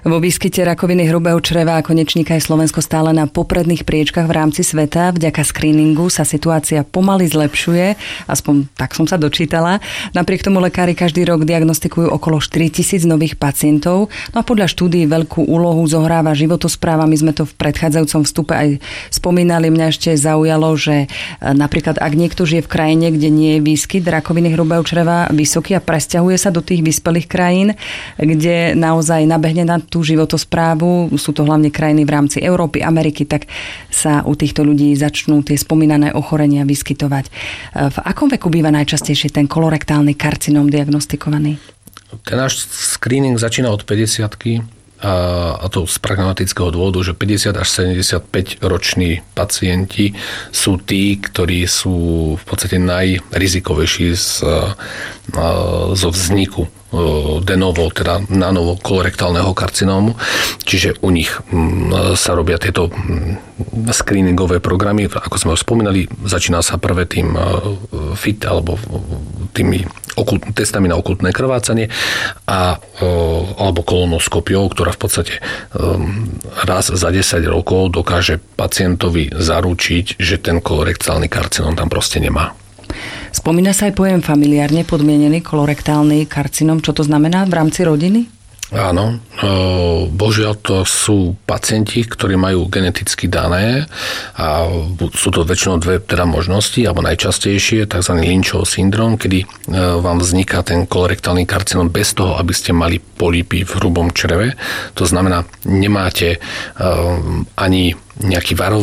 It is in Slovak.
Vo výskyte rakoviny hrubého čreva a konečníka je Slovensko stále na popredných priečkach v rámci sveta. Vďaka screeningu sa situácia pomaly zlepšuje, aspoň tak som sa dočítala. Napriek tomu lekári každý rok diagnostikujú okolo 4 000 nových pacientov. No a podľa štúdií veľkú úlohu zohráva životospráva. My sme to v predchádzajúcom vstupe aj spomínali. Mňa ešte zaujalo, že napríklad ak niekto žije v krajine, kde nie je výskyt rakoviny hrubého čreva vysoký a presťahuje sa do tých vyspelých krajín, kde naozaj nabehne na tú životosprávu, sú to hlavne krajiny v rámci Európy, Ameriky, tak sa u týchto ľudí začnú tie spomínané ochorenia vyskytovať. V akom veku býva najčastejšie ten kolorektálny karcinóm diagnostikovaný? Ten náš screening začína od 50-ky a to z pragmatického dôvodu, že 50 až 75 roční pacienti sú tí, ktorí sú v podstate najrizikovejší zo vzniku de novo, teda na novo kolorektálneho karcinómu. Čiže u nich sa robia tieto screeningové programy. Ako sme už spomínali, začína sa prvé tým FIT alebo tými testami na okultné krvácanie alebo kolonoskopiou, ktorá v podstate raz za 10 rokov dokáže pacientovi zaručiť, že ten kolorektálny karcinóm tam proste nemá. Spomína sa aj pojem familiárne podmienený kolorektálny karcinóm. Čo to znamená v rámci rodiny? Áno, bohužiaľ to sú pacienti, ktorí majú geneticky dané a sú to väčšinou dve teda možnosti, alebo najčastejšie tzv. Lynchov syndrom, kedy vám vzniká ten kolorektálny karcinóm bez toho, aby ste mali polípy v hrubom čreve. To znamená, nemáte ani nejaký varovný